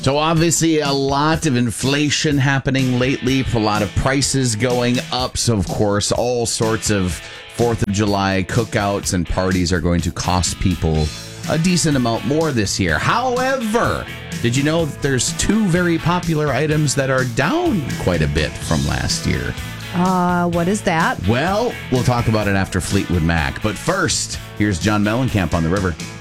So obviously a lot of inflation happening lately, a lot of prices going up. So of course, all sorts of 4th of July cookouts and parties are going to cost people a decent amount more this year. However, did you know that there's two very popular items that are down quite a bit from last year? What is that? Well, we'll talk about it after Fleetwood Mac. But first, here's John Mellencamp on the river.